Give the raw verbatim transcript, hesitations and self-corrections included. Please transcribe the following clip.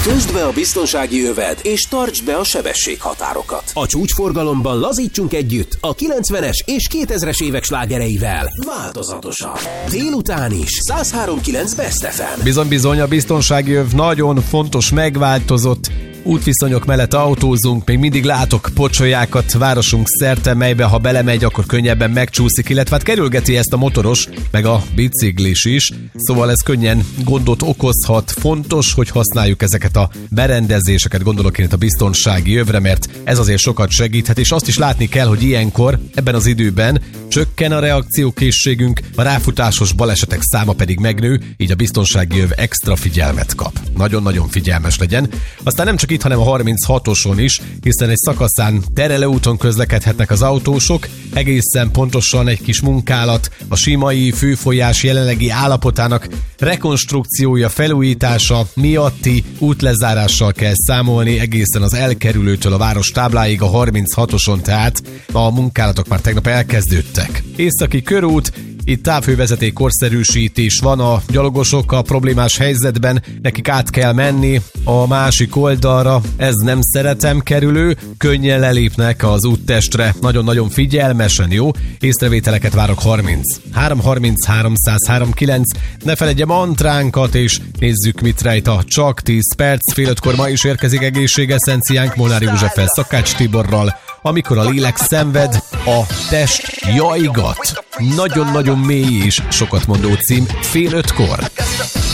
Kösd be a biztonsági öved, és tartsd be a sebességhatárokat. A csúcsforgalomban lazítsunk együtt a kilencvenes és kétezres évek slágereivel. Változatosan. Délután is. száz három kilenc Best ef em. Bizony-bizony, a biztonsági öv nagyon fontos, megváltozott. Útviszonyok mellett autózunk, még mindig látok pocsolyákat városunk szerte, melybe ha belemegy, akkor könnyebben megcsúszik, illetve hát kerülgeti ezt a motoros, meg a biciklis is, szóval ez könnyen gondot okozhat. Fontos, hogy használjuk ezeket a berendezéseket, gondolok én itt a biztonsági övre, mert ez azért sokat segíthet, és azt is látni kell, hogy ilyenkor, ebben az időben csökken a reakciókészségünk, a ráfutásos balesetek száma pedig megnő, így a biztonsági öv extra figyelmet kap. Nagyon-nagyon figyelmes legyen. Aztán nem csak itt, hanem a harminchatoson is, hiszen egy szakaszán terelőúton közlekedhetnek az autósok, egészen pontosan egy kis munkálat, a Simai főfolyás jelenlegi állapotának rekonstrukciója, felújítása miatti útlezárással kell számolni, egészen az elkerülőtől a város tábláig a harminchatoson, tehát a munkálatok már tegnap elkezdődtek. Északi körút, itt távhővezeték korszerűsítés van, a gyalogosok a problémás helyzetben, nekik át kell menni a másik oldalra, ez nem szeretem kerülő, könnyen lelépnek az úttestre, nagyon-nagyon figyelmesen, jó? Észrevételeket várok harminchárom harminchárom száz három kilenc, ne feledje mantránkat, és nézzük, mit rejt a csak tíz perc, fél ötkor ma is érkezik egészségeszenciánk Molnár Józseffel, Szakács Tiborral, amikor a lélek szenved, a test jajgat. Nagyon-nagyon mély és sokat mondó cím, fél ötkor.